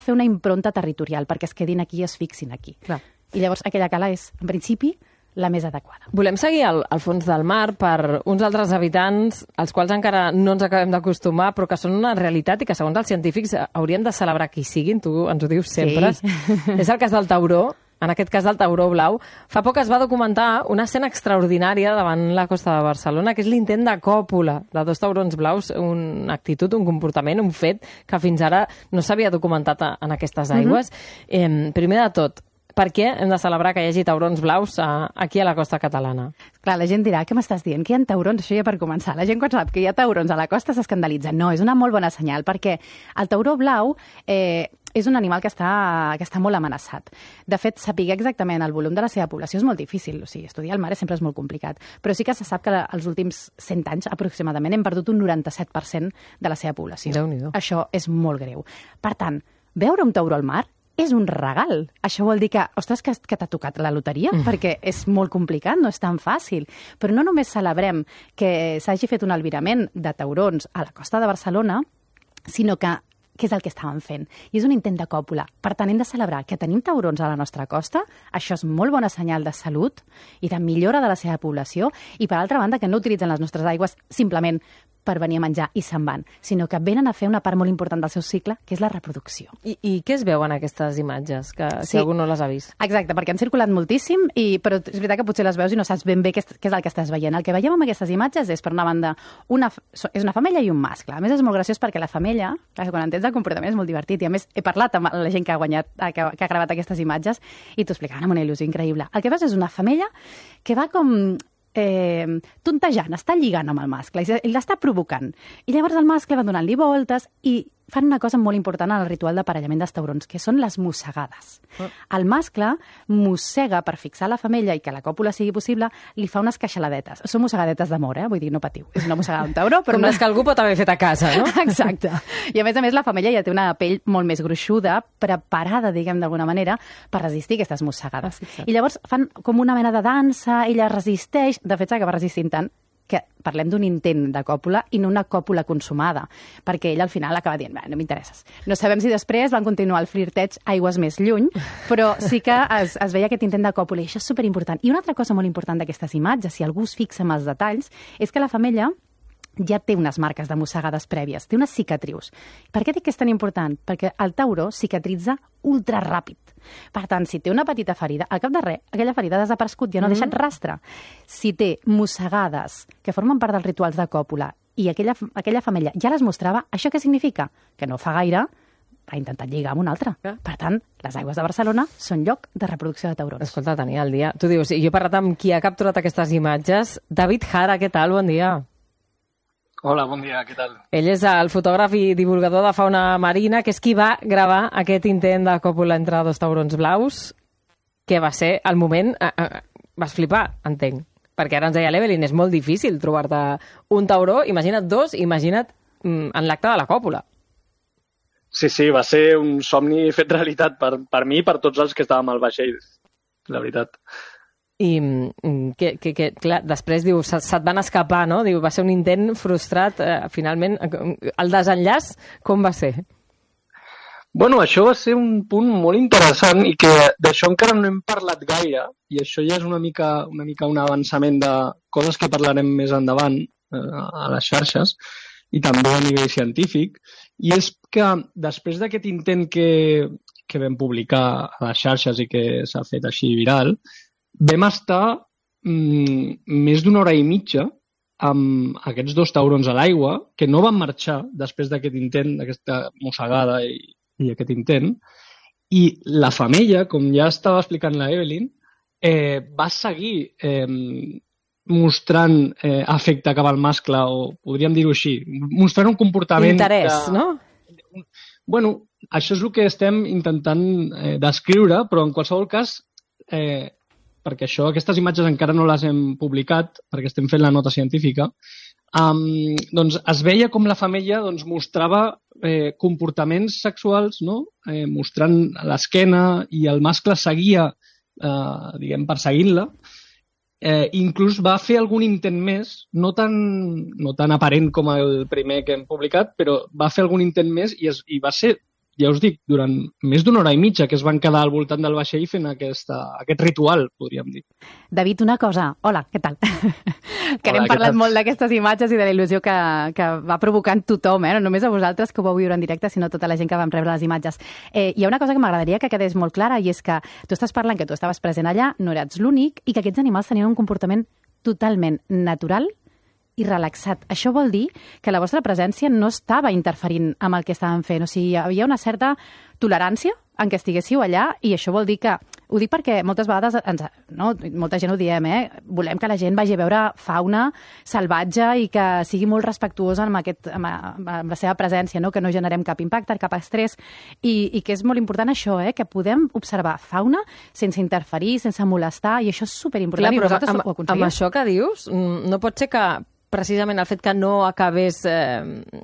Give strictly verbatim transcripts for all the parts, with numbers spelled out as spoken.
fer una impronta territorial perquè es quedin aquí i es fixin aquí. Clar. I llavors aquella cala és, en principi, la més adequada. Volem seguir al, al fons del mar per uns altres habitants als quals encara no ens acabem d'acostumar, però que són una realitat i que, segons els científics, hauríem de celebrar qui siguin, tu ens ho dius sempre. Sí. És el cas del tauró, en aquest cas del tauró blau. Fa poc es va documentar una escena extraordinària davant la costa de Barcelona, que és l'intent de còpula de dos taurons blaus, una actitud, un comportament, un fet que fins ara no s'havia documentat en aquestes aigües. Mm-hmm. eh, primer de tot, per què hem de celebrar que hi hagi taurons blaus a, aquí a la costa catalana? Clar, la gent dirà, què m'estàs dient? Que hi ha taurons? Això ja per començar. La gent quan sap que hi ha taurons a la costa s'escandalitza. No, és una molt bona senyal, perquè el tauró blau eh, és un animal que està, que està molt amenaçat. De fet, saber exactament el volum de la seva població és molt difícil. O sigui, estudiar el mar sempre és molt complicat. Però sí que se sap que els últims cent anys, aproximadament, hem perdut un noranta-set per cent de la seva població. Déu-n'hi-do. Això és molt greu. Per tant, veure un tauró al mar és un regal. Això vol dir que, ostres, que, que t'ha tocat la loteria, mm. perquè és molt complicat, no és tan fàcil. Però no només celebrem que s'hagi fet un albirament de taurons a la costa de Barcelona, sinó que què és el que estàvem fent? I és un intent de còpula. Per tant, hem de celebrar que tenim taurons a la nostra costa, això és molt bona senyal de salut i de millora de la seva població, i per altra banda que no utilitzen les nostres aigües simplement per venir a menjar i se'n van, sinó que venen a fer una part molt important del seu cicle, que és la reproducció. I, i què es veuen aquestes imatges, que si sí. algú no les ha vist? Exacte, perquè han circulat moltíssim, i, però és veritat que potser les veus i no saps ben bé què és, què és el que estàs veient. El que veiem amb aquestes imatges és, per una banda, una, és una femella i un mascle. A més, és molt graciós perquè la femella, clar, quan entens el comportament és molt divertit, i a més he parlat amb la gent que ha guanyat, que, que ha gravat aquestes imatges, i t'ho explicaven amb una il·lusió increïble. El que veus és una femella que va com Eh, tontejant, està lligant amb el mascle i l'està provocant. I llavors el mascle va donant-li voltes i fan una cosa molt important en el ritual d'aparellament dels taurons, que són les mossegades. Oh. El mascle mossega per fixar la femella i que la còpula sigui possible, li fa unes queixaladetes. Són mossegadetes d'amor, eh? Vull dir, no patiu. És una mossegada d'un tauró, però com no les que algú pot haver fet a casa, no? Exacte. I a més a més la femella ja té una pell molt més gruixuda, preparada, diguem d'alguna manera, per resistir aquestes mossegades. Ah, sí, I llavors fan com una mena de dansa, ella resisteix, de fet s'acaba resistint tant que parlem d'un intent de còpula i no una còpula consumada, perquè ell al final acaba dient, no m'interesses. No sabem si després van continuar el flirteig aigües més lluny, però sí que es, es veia aquest intent de còpula, i això és superimportant. I una altra cosa molt important d'aquestes imatges, si algú es fixa en els detalls, és que la femella ja té unes marques de mossegades prèvies, té unes cicatrius. Per què dic que és tan important? Perquè el tauró cicatritza ultra ràpid. Per tant, si té una petita ferida, al cap de res, aquella ferida ha desaparegut, ja no ha deixat rastre. Si té mossegades que formen part dels rituals de còpula i aquella, aquella femella ja les mostrava, això què significa? Que no fa gaire ha intentat lligar amb un altre. Per tant, les aigües de Barcelona són lloc de reproducció de taurons. Escolta, Tania, el dia... Tu dius, jo he parlat amb qui ha capturat aquestes imatges. David Jara, què tal? Bon dia. Hola, bon dia, què tal? Ell és el fotògraf i divulgador de fauna marina, que és qui va gravar aquest intent de còpula entre dos taurons blaus, que va ser, al moment, eh, eh, vas flipar, entenc. Perquè ara ens deia l'Evelyn, és molt difícil trobar-te un tauró, imagina't dos, imagina't mm, en l'acte de la còpula. Sí, sí, va ser un somni fet realitat per, per mi i per tots els que estàvem al vaixell, la veritat. I que, que, que, clar, després diu, se, se't van escapar, no? Diu, va ser un intent frustrat, eh, finalment. El desenllaç, com va ser? Bueno, això va ser un punt molt interessant i que d'això encara no hem parlat gaire, i això ja és una mica, una mica un avançament de coses que parlarem més endavant eh, a les xarxes i també a nivell científic, i és que després d'aquest intent que, que vam publicar a les xarxes i que s'ha fet així viral, vam estar mm, més d'una hora i mitja amb aquests dos taurons a l'aigua que no van marxar després d'aquest intent, d'aquesta mossegada i, i aquest intent. I la femella, com ja estava explicant la Evelyn, eh, va seguir eh, mostrant eh, afecte cap al mascle, o podríem dir-ho així, mostrant un comportament... Interès, que, no? Bueno, això és el que estem intentant eh, descriure, però en qualsevol cas... Eh, perquè això, aquestes imatges encara no les hem publicat, perquè estem fent la nota científica, um, doncs es veia com la femella doncs, mostrava eh, comportaments sexuals, no? eh, mostrant l'esquena, i el mascle seguia, eh, diguem, perseguint-la. Eh, inclús va fer algun intent més, no tan, no tan aparent com el primer que hem publicat, però va fer algun intent més i, es, i va ser ja us dic, durant més d'una hora i mitja que es van quedar al voltant del vaixell fent aquesta, aquest ritual, podríem dir. David, una cosa. Hola, què tal? que Hola, n'hem parlat molt d'aquestes imatges i de la il·lusió que, que va provocant tothom, eh? No només a vosaltres que ho vau viure en directe, sinó tota la gent que vam rebre les imatges. Eh, hi ha una cosa que m'agradaria que quedés molt clara, i és que tu estàs parlant que tu estaves present allà, no eres l'únic, i que aquests animals tenien un comportament totalment natural i relaxat. Això vol dir que la vostra presència no estava interferint amb el que estàvem fent. O sigui, hi havia una certa tolerància en què estiguéssiu allà, i això vol dir que... Ho dic perquè moltes vegades, ens, no, molta gent ho diem, eh? Volem que la gent vagi a veure fauna salvatge i que sigui molt respectuosa amb, aquest, amb, amb la seva presència, no? Que no generem cap impacte, cap estrès, i, i que és molt important això, eh? Que podem observar fauna sense interferir, sense molestar, i això és superimportant. Clar, però i vosaltres amb, ho aconseguiu. amb això que dius, no pot ser que precisament el fet que no acabés eh,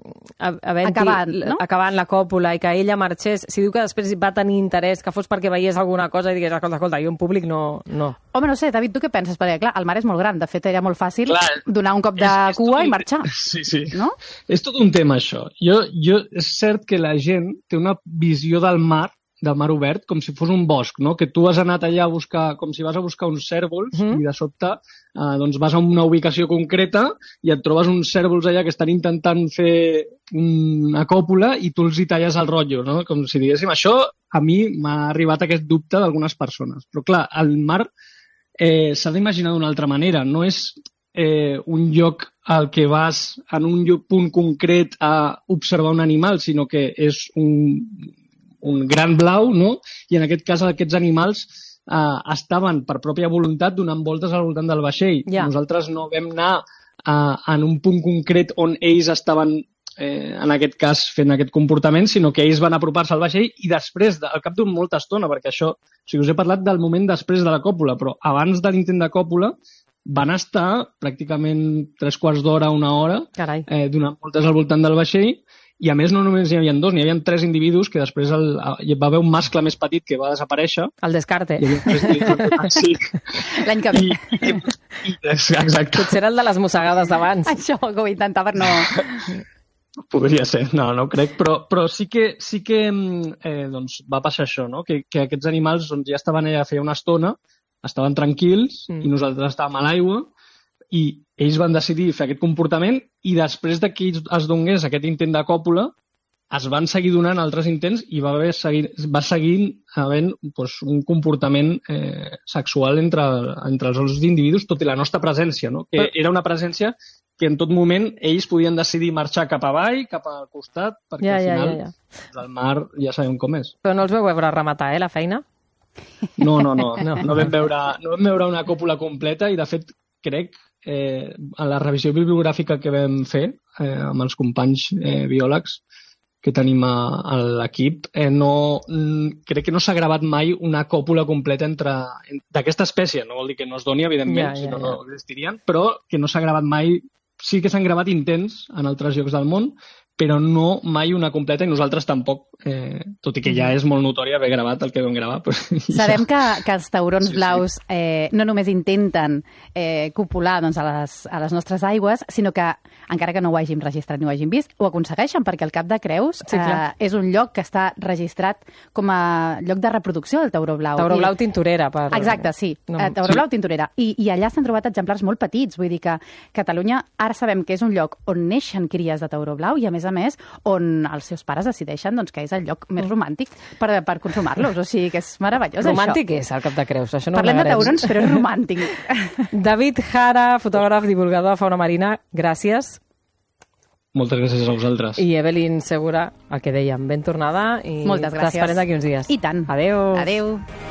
acabant, no? acabant la còpula i que ella marxés, si diu que després va tenir interès, que fos perquè veiés alguna cosa i digués, escolta, escolta, jo en públic no... no. Home, no sé, David, tu què penses? Perquè, clar, el mar és molt gran. De fet, era molt fàcil clar, donar un cop de és, és cua un... i marxar. Sí, sí. No? És tot un tema, això. Jo, jo, és cert que la gent té una visió del mar del mar obert, com si fos un bosc, no? Que tu has anat allà a buscar, com si vas a buscar uns cèrvols, mm. i de sobte eh, doncs vas a una ubicació concreta i et trobes uns cèrvols allà que estan intentant fer una còpula i tu els hi talles el rotllo, no? Com si diguéssim, això a mi m'ha arribat aquest dubte d'algunes persones. Però clar, el mar eh, s'ha d'imaginar d'una altra manera, no és eh, un lloc al que vas en un lloc, punt concret a observar un animal, sinó que és un un gran blau, no? I en aquest cas aquests animals eh, estaven per pròpia voluntat donant voltes al voltant del vaixell. Ja. Nosaltres no vam anar eh, en un punt concret on ells estaven, eh, en aquest cas, fent aquest comportament, sinó que ells van apropar-se al vaixell i després, al cap d'una molta estona, perquè això, o sigui, us he parlat del moment després de la còpula, però abans de l'intent de còpula van estar pràcticament tres quarts d'hora, una hora, eh, donant voltes al voltant del vaixell. I a més no només hi havia dos, n'hi havia tres individus que després el, hi va haver un mascle més petit que va desaparèixer. El descarte. Sí. L'any que ve. I, i, i, exacte. Potser era el de les mossegades d'abans. Això que ho intentava per no... Podria ser, no, no ho crec, però, però sí que, sí que eh, doncs va passar això, no? Que, que aquests animals doncs, ja estaven allà feia una estona, estaven tranquils, mm. i nosaltres estàvem a l'aigua, i ells van decidir fer aquest comportament i després de que es donés aquest intent de còpula es van seguir donant altres intents i va, haver seguir, va seguir havent doncs, un comportament eh, sexual entre, entre els dos individus, tot i la nostra presència, no? Que era una presència que en tot moment ells podien decidir marxar cap avall, cap al costat, perquè ja, al final ja, ja, ja. el mar ja sabem com és. Però no els veu veure rematar, eh, la feina? No, no, no. No, no, vam, veure, no vam veure una còpula completa i, de fet, crec eh, a la revisió bibliogràfica que vam fer eh, amb els companys eh, biòlegs que tenim a, a l'equip, eh, no, crec que no s'ha gravat mai una còpula completa entre d'aquesta espècie. No vol dir que no es doni, evidentment, ja, ja, si no, no existirien, però que no s'ha gravat mai. Sí que s'han gravat intents en altres llocs del món, però no mai una completa, i nosaltres tampoc, eh, tot i que ja és molt notori haver gravat el que vam gravar. Pues, Sabem ja. que, que els taurons sí, blaus eh, no només intenten eh, copular doncs, a, les, a les nostres aigües, sinó que, encara que no ho hàgim registrat ni ho hàgim vist, ho aconsegueixen, perquè el Cap de Creus sí, eh, és un lloc que està registrat com a lloc de reproducció del tauró blau. Tauró I... blau tintorera. Per... Exacte, sí. No. Eh, tauró sí. blau tintorera. I, I allà s'han trobat exemplars molt petits. Vull dir que Catalunya ara sabem que és un lloc on neixen cries de tauró blau i, a més a més, on els seus pares decideixen doncs, que és el lloc més romàntic per, per consumar-los. O sigui, que és meravellós, romàntic això. és el Cap de Creus. Això no Parlem de taurons, però és romàntic. David Jara, fotògraf, divulgador de fauna marina, gràcies. Moltes gràcies a vosaltres. I Evelyn Segura, el que dèiem, ben tornada i moltes gràcies. T'esperem d'aquí uns dies. I tant. Adéu. Adéu.